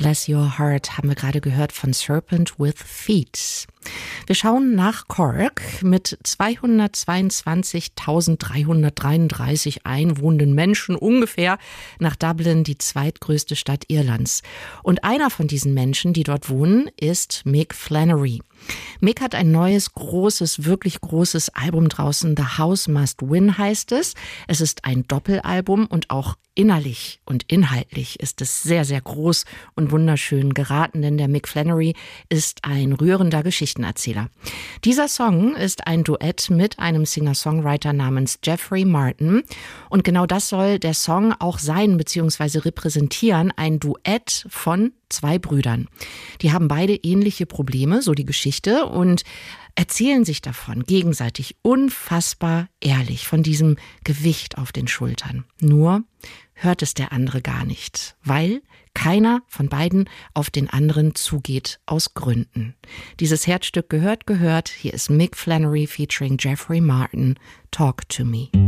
Bless Your Heart haben wir gerade gehört von Serpent with Feet. Wir schauen nach Cork mit 222.333 einwohnenden Menschen ungefähr nach Dublin, die zweitgrößte Stadt Irlands. Und einer von diesen Menschen, die dort wohnen, ist Mick Flannery. Mick hat ein neues, wirklich großes Album draußen. The House Must Win heißt es. Es ist ein Doppelalbum und auch innerlich und inhaltlich ist es sehr, sehr groß und wunderschön geraten, denn der Mick Flannery ist ein rührender Geschichtenerzähler. Dieser Song ist ein Duett mit einem Singer-Songwriter namens Jeffrey Martin und genau das soll der Song auch sein bzw. repräsentieren, ein Duett von zwei Brüdern. Die haben beide ähnliche Probleme, so die Geschichte, und erzählen sich davon gegenseitig unfassbar ehrlich von diesem Gewicht auf den Schultern. Nur hört es der andere gar nicht, weil keiner von beiden auf den anderen zugeht aus Gründen. Dieses Herzstück gehört. Hier ist Mick Flannery featuring Jeffrey Martin, Talk to Me.